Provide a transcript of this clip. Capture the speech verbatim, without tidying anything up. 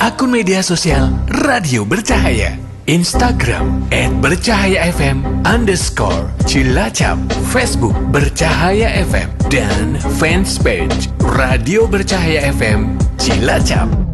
akun media sosial Radio Bercahaya, Instagram at bercahayafm underscore Cilacap, Facebook Bercahaya F M, dan fanspage Radio Bercahaya F M Cilacap.